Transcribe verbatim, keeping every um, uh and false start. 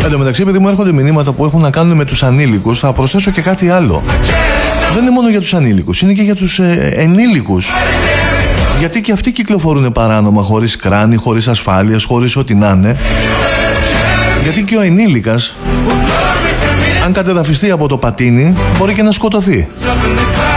Εν τω μεταξύ, επειδή μου έρχονται μηνύματα που έχουν να κάνουν με τους ανήλικους, θα προσθέσω και κάτι άλλο. Δεν είναι μόνο για τους ανήλικους, είναι και για τους ε, ενήλικους. Γιατί και αυτοί κυκλοφορούν παράνομα, χωρίς κράνη, χωρίς ασφάλειας, χωρίς ό,τι να είναι. Γιατί και ο ενήλικας, αν κατεδαφιστεί από το πατίνι, μπορεί και να σκοτωθεί.